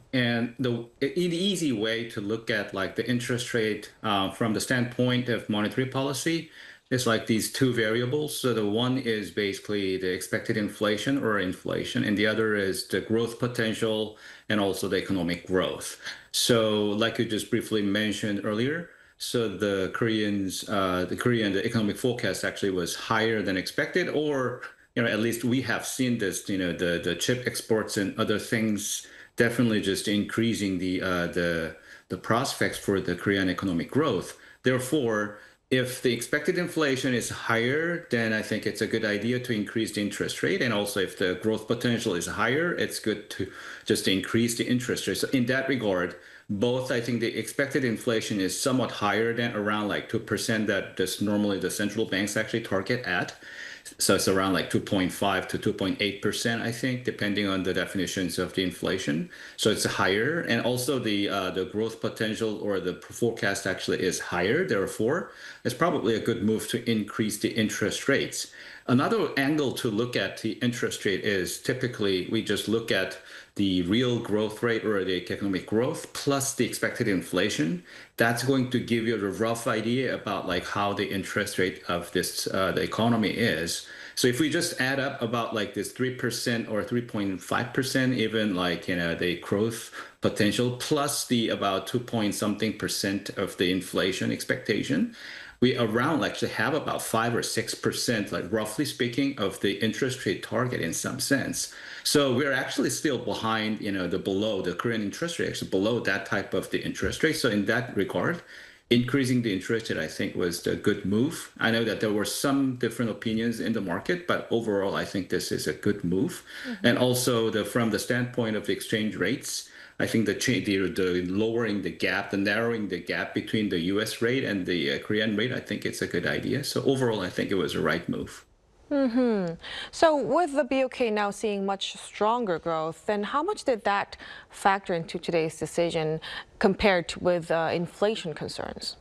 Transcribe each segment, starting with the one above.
And the easy way to look at like the interest rate from the standpoint of monetary policy is like these two variables. So the one is basically the expected inflation or inflation, and the other is the growth potential and also the economic growth. So like you just briefly mentioned earlier, so the economic forecast actually was higher than expected, or at least we have seen this, the chip exports and other things definitely just increasing the prospects for the Korean economic growth. Therefore, if the expected inflation is higher, then I think it's a good idea to increase the interest rate. And also, if the growth potential is higher, it's good to just increase the interest rate. So in that regard, both, I think the expected inflation is somewhat higher than around like 2% that just normally the central banks actually target at. So it's around like 2.5 to 2.8%, I think, depending on the definitions of the inflation. So it's higher, and also the growth potential or the forecast actually is higher. Therefore, it's probably a good move to increase the interest rates. Another angle to look at the interest rate is typically we just look at the real growth rate or the economic growth plus the expected inflation. That's going to give you a rough idea about like how the interest rate of this the economy is. So if we just add up about like this 3% or 3.5%, even like the growth potential plus the about 2 point something percent of the inflation expectation, we around actually have about 5 or 6%, like roughly speaking, of the interest rate target in some sense. So we're actually still behind, the Korean interest rate, actually below that type of the interest rate. So in that regard, increasing the interest rate, I think, was the good move. I know that there were some different opinions in the market, but overall, I think this is a good move. And also, from the standpoint of the exchange rates, I think the lowering the gap, the narrowing the gap between the U.S. rate and the Korean rate, I think it's a good idea. So overall, I think it was a right move. So with the BOK now seeing much stronger growth, then how much did that factor into today's decision compared to with inflation concerns?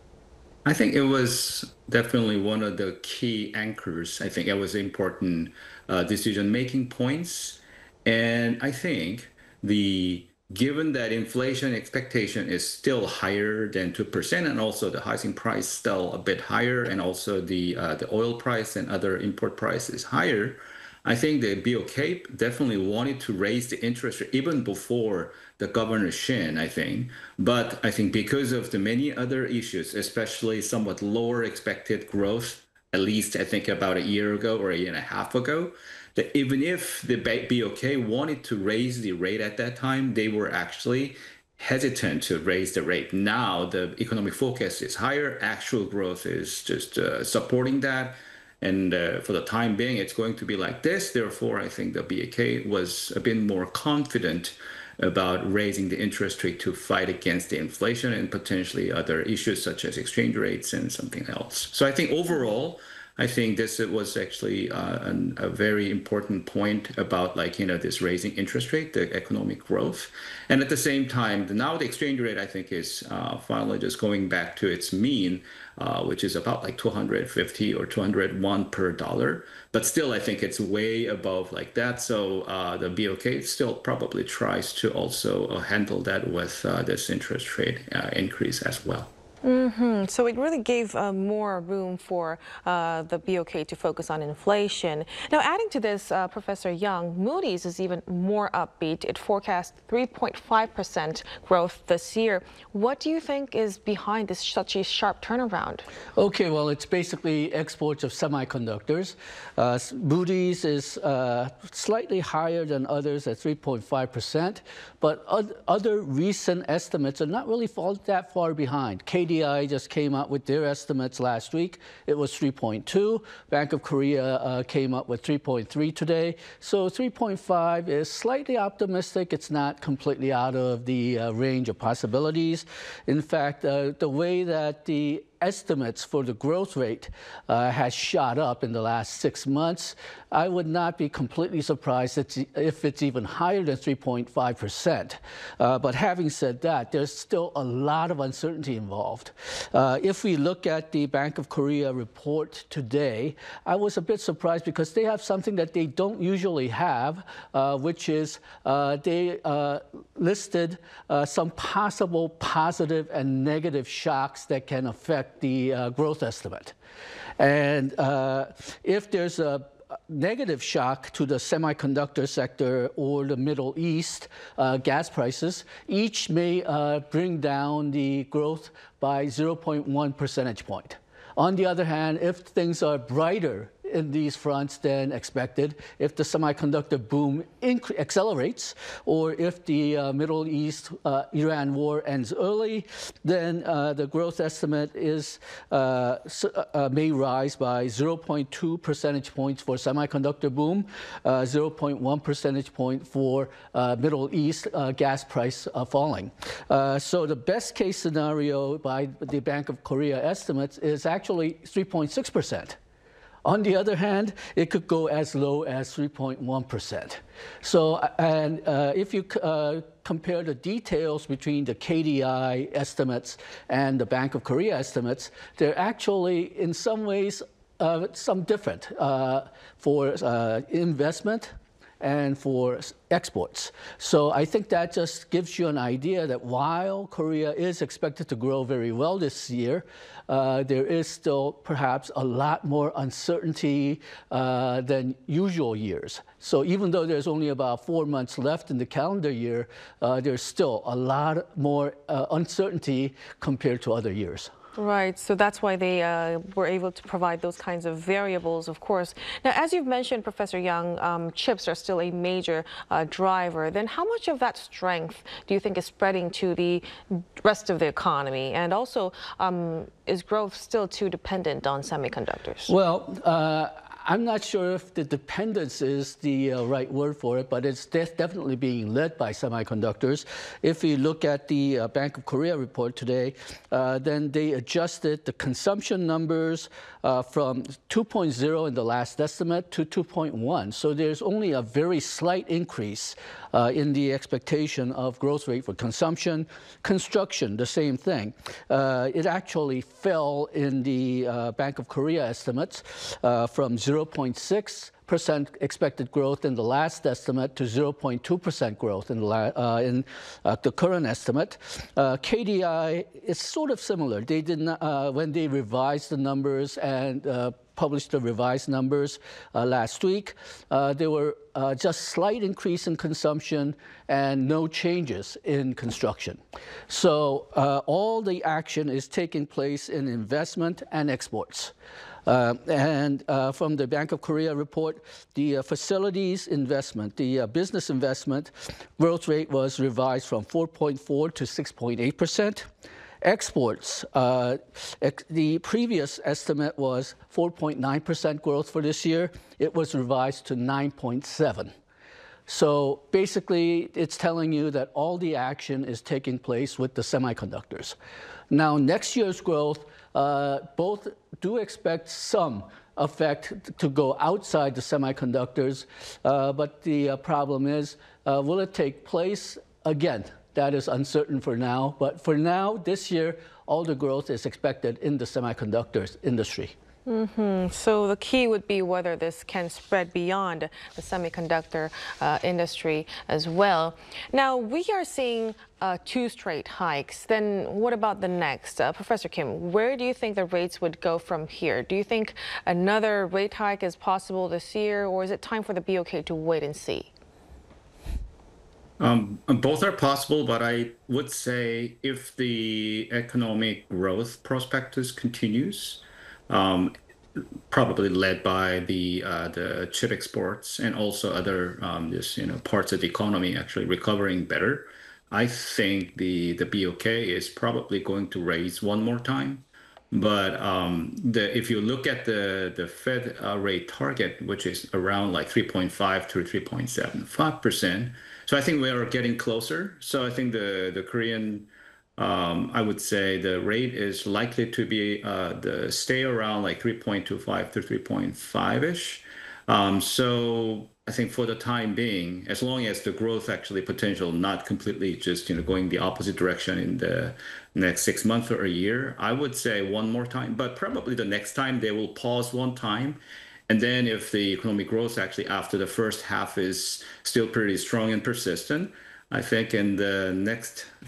I think it was definitely one of the key anchors. I think it was important decision-making points. And I think the given that inflation expectation is still higher than 2%, and also the housing price still a bit higher, and also the oil price and other import price is higher, I think the BOK definitely wanted to raise the interest rate even before the Governor Shin, I think. But I think because of the many other issues, especially somewhat lower expected growth, at least I think about a year ago or a year and a half ago, that even if the BOK wanted to raise the rate at that time, they were actually hesitant to raise the rate. Now the economic forecast is higher, actual growth is just supporting that. And for the time being, it's going to be like this. Therefore, I think the BOK was a bit more confident about raising the interest rate to fight against the inflation and potentially other issues such as exchange rates and something else. So I think overall, I think this was actually a very important point about like, this raising interest rate, the economic growth. And at the same time, now the exchange rate, I think, is finally just going back to its mean, which is about like 250 or 201 per dollar. But still, I think it's way above like that. So the BOK still probably tries to also handle that with this interest rate increase as well. So it really gave more room for the BOK to focus on inflation. Now, adding to this, Professor Young, Moody's is even more upbeat. It forecasts 3.5% growth this year. What do you think is behind this such a sharp turnaround? Okay, well, it's basically exports of semiconductors. Moody's is slightly higher than others at 3.5%, but other recent estimates are not really that far behind. KDI just came out with their estimates last week. It was 3.2. Bank of Korea came up with 3.3 today. So 3.5 is slightly optimistic. It's not completely out of the range of possibilities. In fact, the way that the estimates for the growth rate has shot up in the last 6 months. I would not be completely surprised if it's even higher than 3.5%. But having said that, there's still a lot of uncertainty involved. If we look at the Bank of Korea report today, I was a bit surprised because they have something that they don't usually have, which is they listed some possible positive and negative shocks that can affect the growth estimate. And if there's a negative shock to the semiconductor sector or the Middle East gas prices, each may bring down the growth by 0.1 percentage point. On the other hand, if things are brighter in these fronts than expected, if the semiconductor boom accelerates, or if the Middle East Iran war ends early, then the growth estimate is may rise by 0.2 percentage points for semiconductor boom, 0.1 percentage point for Middle East gas price falling. So the best case scenario by the Bank of Korea estimates is actually 3.6%. On the other hand, it could go as low as 3.1%. So, and if you compare the details between the KDI estimates and the Bank of Korea estimates, they're actually, in some ways, some different for investment and for exports. So I think that just gives you an idea that while Korea is expected to grow very well this year, there is still perhaps a lot more uncertainty than usual years. So even though there's only about 4 months left in the calendar year, there's still a lot more uncertainty compared to other years. Right, so that's why they were able to provide those kinds of variables, of course. Now, as you've mentioned, Professor Young, chips are still a major driver. Then how much of that strength do you think is spreading to the rest of the economy? And also, is growth still too dependent on semiconductors? Well, I'm not sure if the dependence is the right word for it, but it's definitely being led by semiconductors. If we look at the Bank of Korea report today, then they adjusted the consumption numbers from 2.0 in the last estimate to 2.1. So there's only a very slight increase in the expectation of growth rate for consumption. Construction, the same thing. It actually fell in the Bank of Korea estimates from 0.6% expected growth in the last estimate to 0.2% growth in the current estimate. KDI is sort of similar. They did not, when they revised the numbers and published the revised numbers last week, there were just slight increase in consumption and no changes in construction. So all the action is taking place in investment and exports. And from the Bank of Korea report, the facilities investment, the business investment growth rate was revised from 4.4 to 6.8%. Exports, the previous estimate was 4.9% growth for this year. It was revised to 9.7%. So basically, it's telling you that all the action is taking place with the semiconductors. Now, next year's growth, both do expect some effect to go outside the semiconductors, but the problem is, will it take place? Again, that is uncertain for now. But for now, this year, all the growth is expected in the semiconductor industry. So the key would be whether this can spread beyond the semiconductor industry as well. Now, we are seeing 2 straight hikes. Then what about the next? Professor Kim, where do you think the rates would go from here? Do you think another rate hike is possible this year, or is it time for the BOK to wait and see? Both are possible, but I would say if the economic growth prospectus continues, probably led by the chip exports and also other parts of the economy actually recovering better, I think the BOK is probably going to raise one more time. But if you look at the Fed rate target, which is around like 3.5 to 3.75%, so I think we are getting closer. So I think the Korean I would say the rate is likely to be stay around like 3.25 to 3.5-ish. So I think for the time being, as long as the growth actually potential not completely just going the opposite direction in the next 6 months or a year, I would say one more time. But probably the next time they will pause one time. And then if the economic growth actually after the first half is still pretty strong and persistent, I think in the next